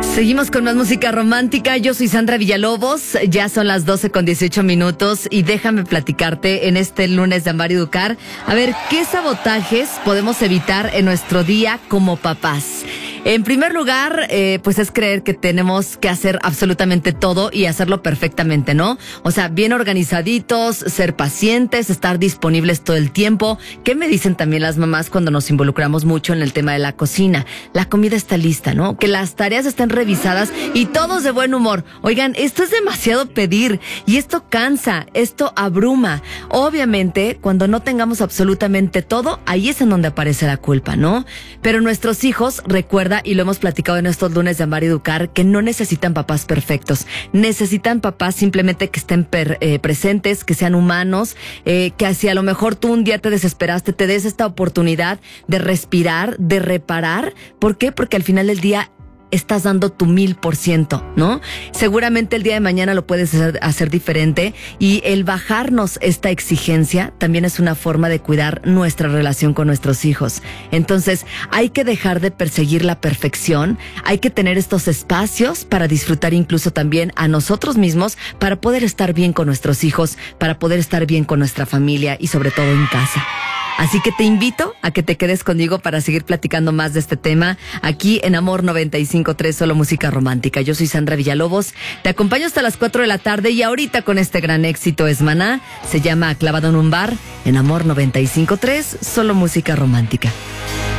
Seguimos con más música romántica. Yo soy Sandra Villalobos. Ya son las 12:18 y déjame platicarte en este lunes de Amar y Educar. A ver, ¿qué sabotajes podemos evitar en nuestro día como papás? En primer lugar, pues es creer que tenemos que hacer absolutamente todo y hacerlo perfectamente, ¿no? O sea, bien organizaditos, ser pacientes, estar disponibles todo el tiempo. ¿Qué me dicen también las mamás cuando nos involucramos mucho en el tema de la cocina? La comida está lista, ¿no? Que las tareas estén revisadas y todos de buen humor. Oigan, esto es demasiado pedir y esto cansa, esto abruma. Obviamente, cuando no tengamos absolutamente todo, ahí es en donde aparece la culpa, ¿no? Pero nuestros hijos, recuerda, y lo hemos platicado en estos lunes de Amar y Educar, que no necesitan papás perfectos. Necesitan papás simplemente que estén presentes, que sean humanos, que si a lo mejor tú un día te desesperaste, te des esta oportunidad de respirar, de reparar. ¿Por qué? Porque al final del día estás dando tu 1000%, ¿no? Seguramente el día de mañana lo puedes hacer diferente y el bajarnos esta exigencia también es una forma de cuidar nuestra relación con nuestros hijos. Entonces, hay que dejar de perseguir la perfección, hay que tener estos espacios para disfrutar incluso también a nosotros mismos, para poder estar bien con nuestros hijos, para poder estar bien con nuestra familia y sobre todo en casa. Así que te invito a que te quedes conmigo para seguir platicando más de este tema aquí en Amor 95.3, solo música romántica. Yo soy Sandra Villalobos, te acompaño hasta las 4 de la tarde y ahorita con este gran éxito es Maná, se llama Clavado en un bar, en Amor 95.3, solo música romántica.